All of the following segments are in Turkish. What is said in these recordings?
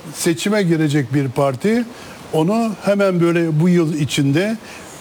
seçime girecek bir parti onu hemen böyle bu yıl içinde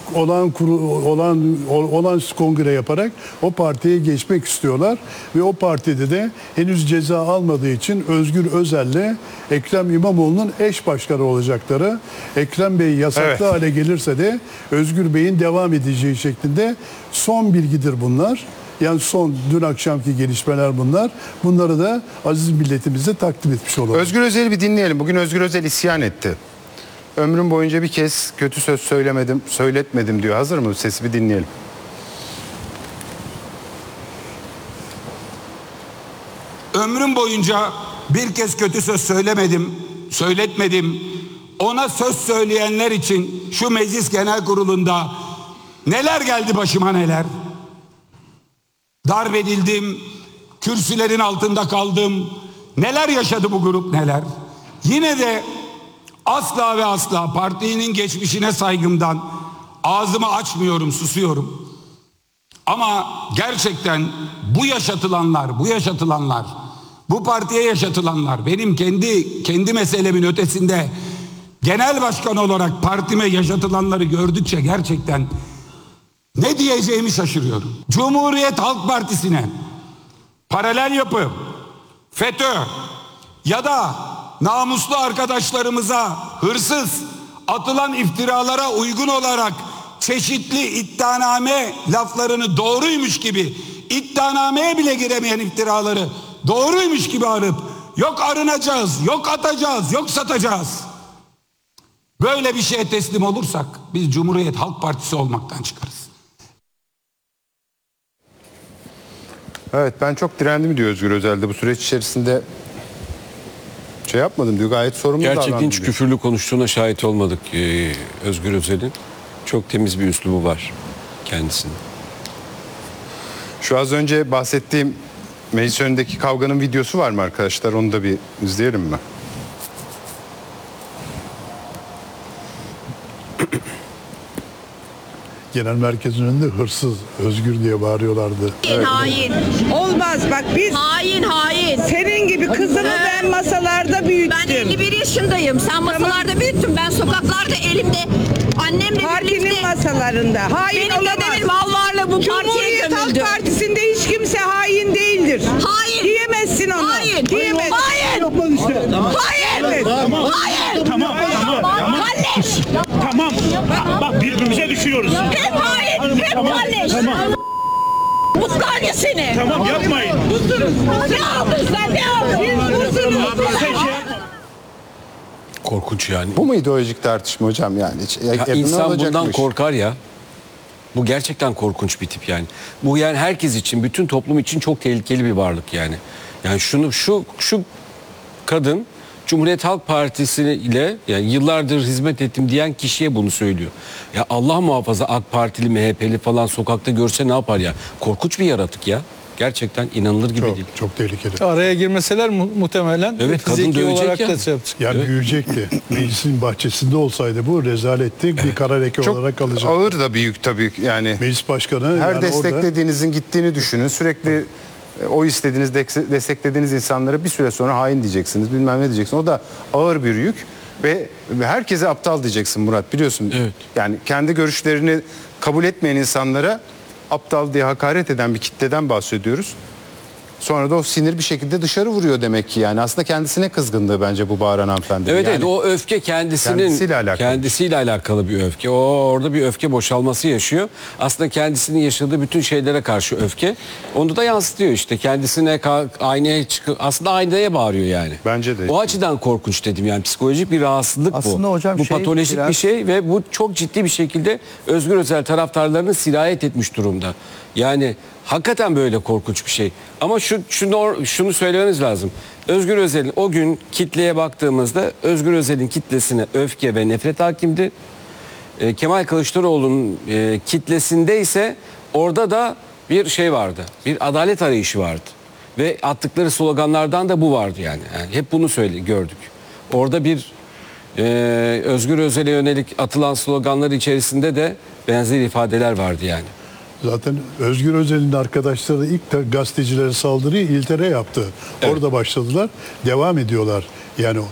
olan kongre yaparak o partiye geçmek istiyorlar ve o partide de henüz ceza almadığı için Özgür Özel'le Ekrem İmamoğlu'nun eş başkanı olacakları, Ekrem Bey yasaklı hale gelirse de Özgür Bey'in devam edeceği şeklinde son bilgidir bunlar. Yani son dün akşamki gelişmeler bunlar. Bunları da aziz milletimize takdim etmiş olalım. Özgür Özel'i bir dinleyelim. Bugün Özgür Özel isyan etti. Ömrüm boyunca bir kez kötü söz söyletmedim diyor. Hazır mı? Sesi bir dinleyelim. Ömrüm boyunca bir kez kötü söz söyletmedim. Ona söz söyleyenler için şu meclis genel kurulunda neler geldi başıma neler. Darp edildim, kürsülerin altında kaldım. Neler yaşadı bu grup neler. Yine de asla ve asla partinin geçmişine saygımdan ağzımı açmıyorum, susuyorum. Ama gerçekten bu yaşatılanlar, bu partiye yaşatılanlar, benim kendi meselemin ötesinde genel başkan olarak partime yaşatılanları gördükçe gerçekten ne diyeceğimi şaşırıyorum. Cumhuriyet Halk Partisi'ne, paralel yapı, FETÖ ya da namuslu arkadaşlarımıza hırsız, atılan iftiralara uygun olarak çeşitli iddianame laflarını doğruymuş gibi, iddianameye bile giremeyen iftiraları doğruymuş gibi arıp yok arınacağız, yok atacağız, yok satacağız. Böyle bir şeye teslim olursak biz Cumhuriyet Halk Partisi olmaktan çıkarız. Evet, ben çok direndim diyor Özgür Özel'de. Bu süreç içerisinde şey yapmadım diyor. Gayet sorumlu davrandım Gerçekten hiç diyor. küfürlü konuştuğuna şahit olmadık Özgür Özel'in. Çok temiz bir üslubu var kendisinin. Şu az önce bahsettiğim meclis önündeki kavganın videosu var mı arkadaşlar? Onu da bir izleyelim mi? Genel merkezin önünde hırsız, Özgür diye bağırıyorlardı. Hain. Olmaz bak biz Hain. senin gibi kızımı ben masalarda büyüttüm. Ben 51 yaşındayım. Sen masalarda büyüttün. Ben sokaklarda elimde annemle Partinin birlikte. masalarında. Hain Benim olamaz. dedemin mallarla bu partiye Cumhuriyet Halk gömüldü. Partisi'nde hiç kimse hain değildir. Hain. Diyemezsin onu. Hain. Diyemezsin. Hain. Hain. Evet. Hayır. Tamam. Kalleş. Tamam. Bak birbirimize düşüyoruz. Hem hain hem kalleş. Mutlar ya seni. Tamam yapmayın. Ne aldın sen ne aldın? Korkunç yani. Bu mu ideolojik tartışma hocam yani? Ya insan bundan korkar ya. Bu gerçekten korkunç bir tip yani. Bu yani herkes için, bütün toplum için çok tehlikeli bir varlık yani. Yani şu kadın Cumhuriyet Halk Partisi ile yani yıllardır hizmet ettim diyen kişiye bunu söylüyor. Ya Allah muhafaza AK Partili, MHP'li falan sokakta görse ne yapar ya? Korkunç bir yaratık ya. Gerçekten inanılır gibi değil. Çok tehlikeli. Araya girmeseler muhtemelen Evet, kadın fiziki dövecek olarak ya. da şey yapacak. Yani büyüyecekti. Meclisin bahçesinde olsaydı bu rezaletti. Bir kara leke Çok olarak kalacak. ağır da büyük tabii yani. Meclis başkanı Her yani desteklediğinizin gittiğini düşünün. Sürekli o istediğiniz, desteklediğiniz insanlara bir süre sonra hain diyeceksiniz. Bilmem ne diyeceksiniz. O da ağır bir yük ve herkese aptal diyeceksin Murat, biliyorsun. Evet. Yani kendi görüşlerini kabul etmeyen insanlara aptal diye hakaret eden bir kitleden bahsediyoruz. Sonra da o sinir bir şekilde dışarı vuruyor demek ki yani. Aslında kendisine kızgındı bence bu bağıran hanımefendi. Evet, yani, evet, o öfke kendisiyle alakalı bir öfke. O orada bir öfke boşalması yaşıyor. Aslında kendisinin yaşadığı bütün şeylere karşı öfke. Onu da yansıtıyor işte. Kendisine aynaya çıkıp aslında aynaya bağırıyor yani. Bence de. O açıdan korkunç dedim yani, psikolojik bir rahatsızlık Aslında bu. hocam Bu şey patolojik biraz- bir şey ve bu çok ciddi bir şekilde Özgür Özel taraftarlarını sirayet etmiş durumda. Yani hakikaten böyle korkunç bir şey. Ama şunu söylememiz lazım. Özgür Özel'in o gün kitleye baktığımızda Özgür Özel'in kitlesine öfke ve nefret hakimdi. Kemal Kılıçdaroğlu'nun kitlesinde ise orada da bir şey vardı. Bir adalet arayışı vardı. Ve attıkları sloganlardan da bu vardı yani. Hep bunu gördük. Orada bir Özgür Özel'e yönelik atılan sloganlar içerisinde de benzer ifadeler vardı yani. Zaten Özgür Özel'in arkadaşları ilk gazetecilere saldırıyı İltere yaptı. Evet. Orada başladılar. Devam ediyorlar. Yani